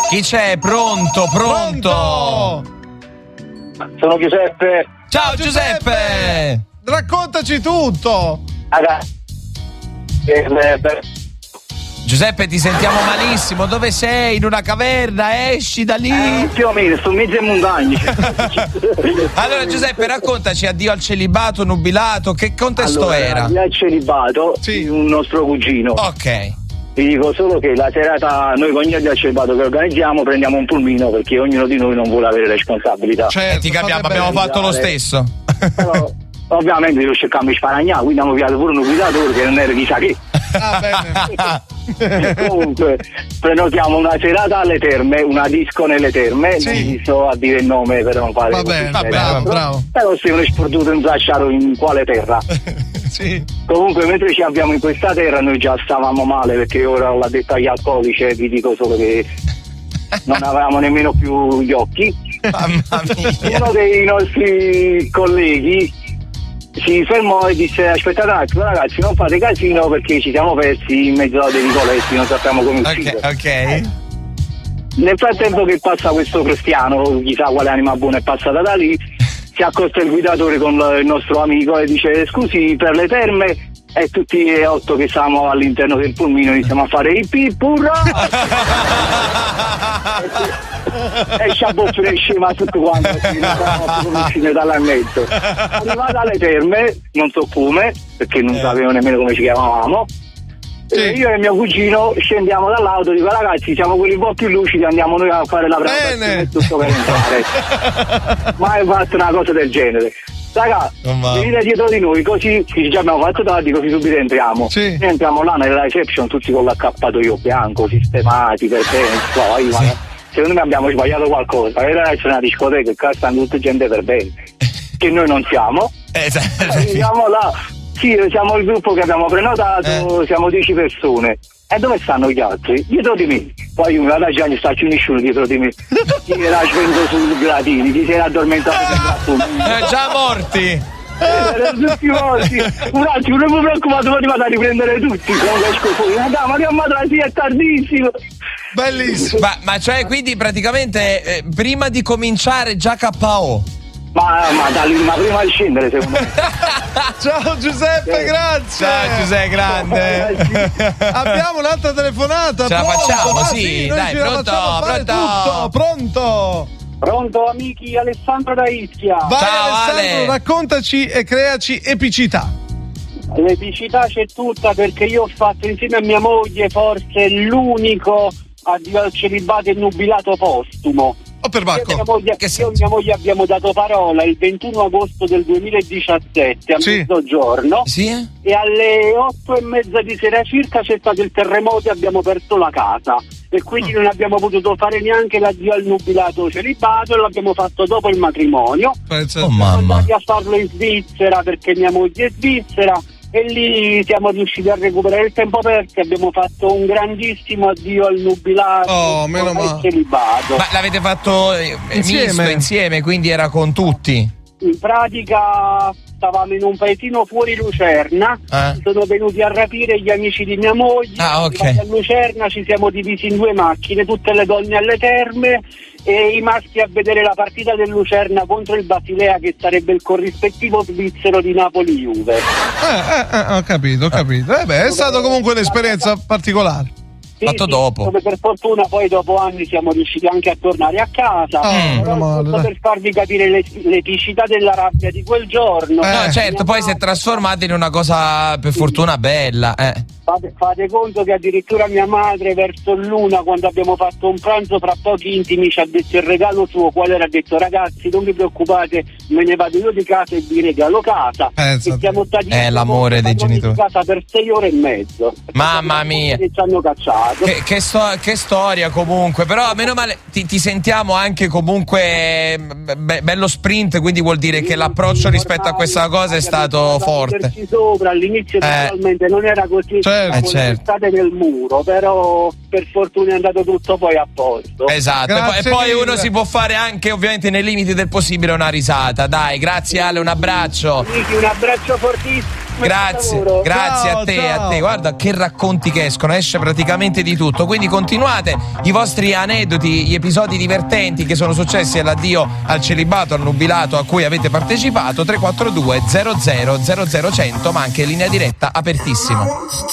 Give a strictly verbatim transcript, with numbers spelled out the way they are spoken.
Chi c'è? Pronto, pronto? Pronto? Sono Giuseppe. Ciao Giuseppe! Giuseppe. Raccontaci tutto. Ragazzi, eh, beh, Giuseppe, ti sentiamo malissimo. Dove sei? In una caverna? Esci da lì? eh, più o meno, sto in mezzo ai montagni. Allora Giuseppe, raccontaci addio al celibato, nubilato, che contesto allora, era? Addio al celibato, sì. Di un nostro cugino. Ok. Vi dico solo che la serata, noi con gli addio al celibato che organizziamo, prendiamo un pulmino perché ognuno di noi non vuole avere responsabilità. Certo, Eh, ti capiamo, fate abbiamo bene. fatto lo stesso. Però, ovviamente io cercavo di sparagnare, quindi abbiamo piato pure un guidatore che non era chissà che. Ah, bene. Comunque prenotiamo una serata alle terme, una disco nelle terme, Sì. non vi sto a dire il nome per non fare Va così, bene, eh, va bene, bravo, bravo. però se uno è sfortunato in sacciato in quale terra. Sì. Comunque mentre ci abbiamo in questa terra noi già stavamo male perché ora l'ha detto agli alcolici, vi dico solo che non avevamo nemmeno più gli occhi. Mamma mia. Uno dei nostri colleghi si fermò e disse aspettate un attimo ragazzi, non fate casino perché ci siamo persi in mezzo a dei vicoletti, non sappiamo come uscire. Ok, ok. Nel frattempo che passa questo cristiano, chissà quale anima buona è passata da lì, si accosta il guidatore con il nostro amico e dice scusi, per le terme, e tutti e otto che stavamo all'interno del pulmino iniziamo a fare i pipurra e sciabbo fresh ma tutto quanto non uscire dall'annetto. Arrivata alle terme, non so come perché non sapevo nemmeno come ci chiamavamo. Sì. Eh, io e mio cugino scendiamo dall'auto e dico ragazzi siamo quelli un po' più lucidi, andiamo noi a fare la prenotazione e tutto per entrare. Mai fatto una cosa del genere. Raga, Non va. venite dietro di noi così già abbiamo fatto tardi così subito entriamo. Sì. Noi entriamo là nella reception tutti con l'accappatoio bianco sistemati per bene. Poi, ma secondo me abbiamo sbagliato qualcosa. Era una discoteca e qua stanno tutta gente per bene che noi non siamo. Esatto. Siamo là, sì, siamo il gruppo che abbiamo prenotato, Eh. siamo dieci persone. E dove stanno gli altri? Dietro di me. Poi una da già ne sta più nessuno dietro di me. Chi era svenuto sui gradini, chi si era addormentato sul Eh, già morti. erano tutti morti. Un attimo, non mi preoccupate, poi vado a riprendere tutti. Quando esco fuori, ma ma che ammazza, sì, è tardissimo. Bellissimo. Ma, ma cioè quindi praticamente eh, prima di cominciare già K O. Ma, ma da lì, ma prima di scendere, secondo me. Ciao Giuseppe, grazie. Ciao Giuseppe, grande. Abbiamo un'altra telefonata. Ce la pronto? facciamo, Ah, sì, noi dai, ce la pronto, facciamo fare pronto. tutto. Pronto? Pronto amici, Alessandro da Ischia. Vai Ciao, Alessandro, Ale. raccontaci e creaci epicità. L'epicità c'è tutta perché io ho fatto insieme a mia moglie forse l'unico addio al celibato e nubilato postumo. O per Io e mia Bacco. moglie, Che io e senso? mia moglie abbiamo dato parola il ventuno agosto del duemiladiciassette a Sì. mezzogiorno Sì? e alle otto e mezza di sera circa c'è stato il terremoto e abbiamo perso la casa e quindi non abbiamo potuto fare neanche l'addio al nubilato celibato e l'abbiamo fatto dopo il matrimonio. Pensa- Oh, Siamo mamma. andati a farlo in Svizzera perché mia moglie è svizzera e lì siamo riusciti a recuperare il tempo perso e abbiamo fatto un grandissimo addio al nubilato Oh, meno e male. al celibato. Ma l'avete fatto eh, Insieme. misto insieme, quindi era con tutti. In pratica stavamo in un paesino fuori Lucerna, Eh? sono venuti a rapire gli amici di mia moglie. Ah, ok. Arrivati a Lucerna ci siamo divisi in due macchine, tutte le donne alle terme e i maschi a vedere la partita del Lucerna contro il Basilea che sarebbe il corrispettivo svizzero di Napoli-Juve. Eh, eh, eh, ho capito, ho capito. Eh beh, è stata comunque un'esperienza particolare. Sì, Fatto sì, dopo. dove per fortuna poi dopo anni siamo riusciti anche a tornare a casa. Ah, Però meno male, giusto dai. per farvi capire le- l'epicità della rabbia di quel giorno. Eh. No, certo, poi si è trasformato in una cosa per fortuna bella. Eh. Fate, fate conto che addirittura mia madre verso l'una, quando abbiamo fatto un pranzo fra pochi intimi, ci ha detto il regalo suo, quale era, ha detto ragazzi non vi preoccupate, me ne vado io di casa e vi regalo casa. Pensate. E siamo stati È l'amore dei padroni genitori. di casa per sei ore e mezzo. Mamma mia. Che ci hanno cacciato. Che, che, sto- che storia comunque, però meno male ti, ti sentiamo anche comunque be- bello sprint, quindi vuol dire che l'approccio rispetto a questa cosa è stato forte. Sopra, all'inizio Eh. naturalmente non era così, Certo. con Eh, le certo. testate nel muro, però per fortuna è andato tutto poi a posto. Esatto, e poi, Grazie e poi mille. uno si può fare anche ovviamente nei limiti del possibile una risata. Dai, grazie Ale, un abbraccio. Amici, un abbraccio fortissimo. Grazie, lavoro. grazie Ciao, a te, ciao. a te. Guarda che racconti che escono, esce praticamente di tutto. Quindi continuate i vostri aneddoti, gli episodi divertenti che sono successi all'addio al celibato, al nubilato a cui avete partecipato. Tre quattro due zero zero zero zero cento, ma anche linea diretta apertissima.